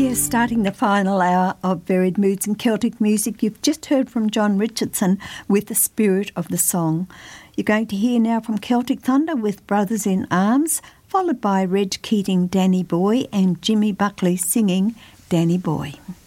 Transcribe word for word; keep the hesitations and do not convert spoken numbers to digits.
Yes, starting the final hour of Varied Moods and Celtic Music, you've just heard from John Richardson with The Spirit of the Song. You're going to hear now from Celtic Thunder with Brothers in Arms, followed by Reg Keating, Danny Boy, and Jimmy Buckley singing Danny Boy.